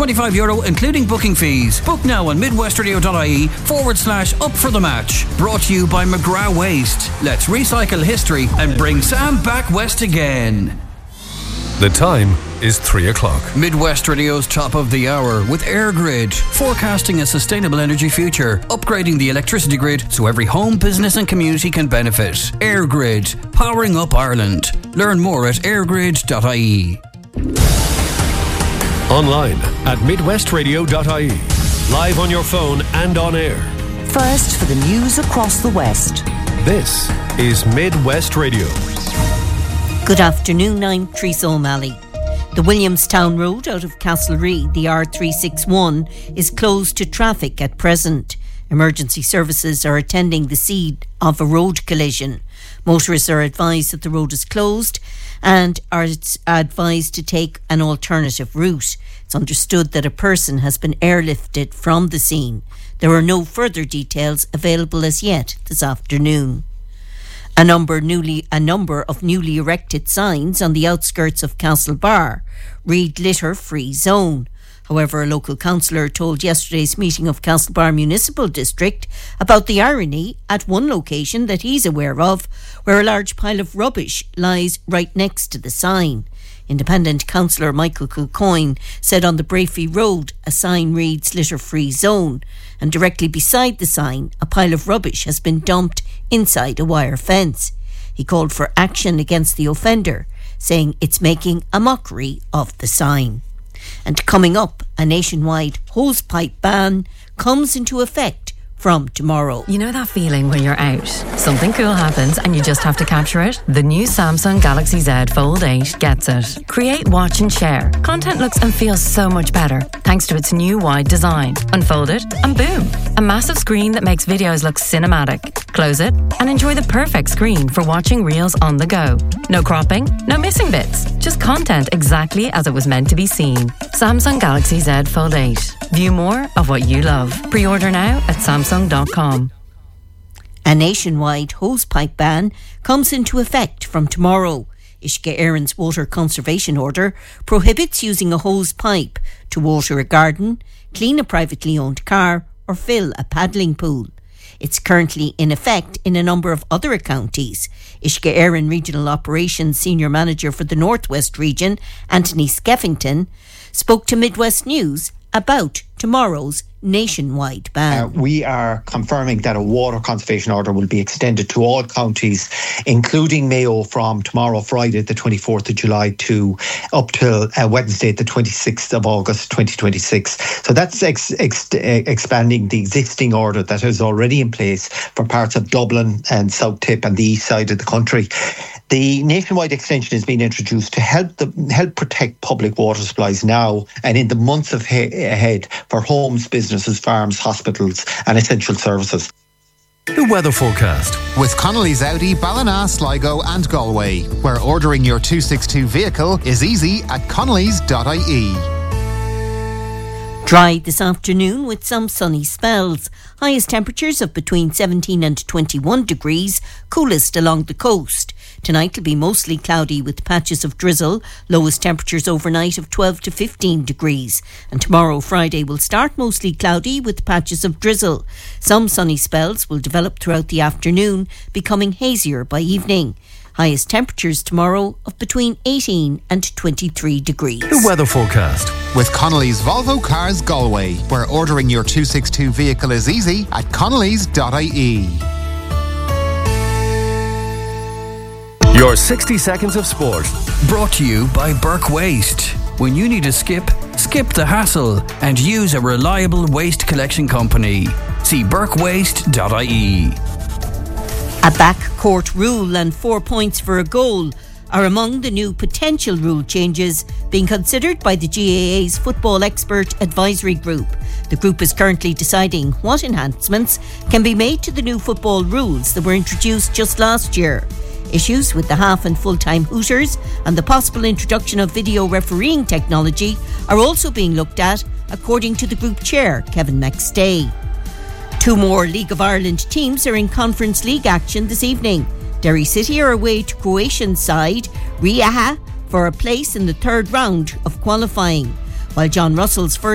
€25 including booking fees. Book now on midwestradio.ie/up for the match. Brought to you by McGrath Waste. Let's recycle history and bring Sam back west again. The time is 3 o'clock. Midwest Radio's top of the hour with EirGrid, forecasting a sustainable energy future, upgrading the electricity grid so every home, business and community can benefit. EirGrid, powering up Ireland. Learn more at eirgrid.ie. Online at midwestradio.ie. Live on your phone and on air. First for the news across the West. This is Midwest Radio. Good afternoon, I'm Teresa O'Malley. The Williamstown Road out of Castlereagh, the R361, is closed to traffic at present. Emergency services are attending the scene of a road collision. Motorists are advised that the road is closed and are advised to take an alternative route. It's understood that a person has been airlifted from the scene. There are no further details available as yet this afternoon. A number of newly erected signs on the outskirts of Castlebar read litter free zone. However, a local councillor told yesterday's meeting of Castlebar Municipal District about the irony at one location that he's aware of, where a large pile of rubbish lies right next to the sign. Independent councillor Michael Kilcoyne said on the Brafey Road a sign reads litter free zone, and directly beside the sign a pile of rubbish has been dumped inside a wire fence. He called for action against the offender, saying it's making a mockery of the sign. And coming up, a nationwide hosepipe ban comes into effect from tomorrow. You know that feeling when you're out, something cool happens and you just have to capture it? The new Samsung Galaxy Z Fold 8 gets it. Create, watch and share. Content looks and feels so much better thanks to its new wide design. Unfold it and boom, a massive screen that makes videos look cinematic. Close it and enjoy the perfect screen for watching reels on the go. No cropping, no missing bits, just content exactly as it was meant to be seen. Samsung Galaxy Z Fold 8. View more of what you love. Pre-order now at Samsung.com. A nationwide hosepipe ban comes into effect from tomorrow. Uisce Éireann's water conservation order prohibits using a hose pipe to water a garden, clean a privately owned car or fill a paddling pool. It's currently in effect in a number of other counties. Uisce Éireann Regional Operations Senior Manager for the Northwest Region, Anthony Skeffington, spoke to Midwest News about tomorrow's nationwide ban. We are confirming that a water conservation order will be extended to all counties, including Mayo, from tomorrow, Friday, the 24th of July, to up till Wednesday, the 26th of August, 2026. So that's expanding the existing order that is already in place for parts of Dublin and South Tip and the east side of the country. The nationwide extension has been introduced to help protect public water supplies now and in the months ahead for homes, businesses, farms, hospitals and essential services. The weather forecast with Connolly's Audi, Ballina, Sligo and Galway, where ordering your 262 vehicle is easy at connellys.ie. Dry this afternoon with some sunny spells. Highest temperatures of between 17 and 21 degrees, coolest along the coast. Tonight will be mostly cloudy with patches of drizzle, lowest temperatures overnight of 12 to 15 degrees. And tomorrow, Friday, will start mostly cloudy with patches of drizzle. Some sunny spells will develop throughout the afternoon, becoming hazier by evening. Highest temperatures tomorrow of between 18 and 23 degrees. The weather forecast with Connolly's Volvo Cars Galway, where ordering your 262 vehicle is easy at connellys.ie. Your 60 seconds of sport. Brought to you by Burke Waste. When you need a skip the hassle and use a reliable waste collection company. See burkewaste.ie. A backcourt rule and 4 points for a goal are among the new potential rule changes being considered by the GAA's Football Expert Advisory Group. The group is currently deciding what enhancements can be made to the new football rules that were introduced just last year. Issues with the half and full-time hooters and the possible introduction of video refereeing technology are also being looked at, according to the group chair, Kevin McStay. 2 more League of Ireland teams are in Conference League action this evening. Derry City are away to Croatian side Rijeka for a place in the third round of qualifying, while John Russell's first